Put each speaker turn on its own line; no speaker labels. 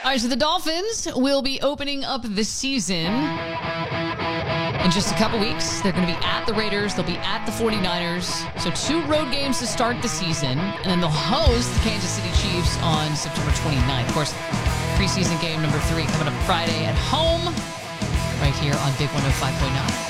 All right, so the Dolphins will be opening up the season in just a couple weeks. They're going to be at the Raiders. They'll be at the 49ers. So 2 road games to start the season. And then they'll host the Kansas City Chiefs on September 29th. Of course, preseason game number 3 coming up Friday at home right here on Big 105.9.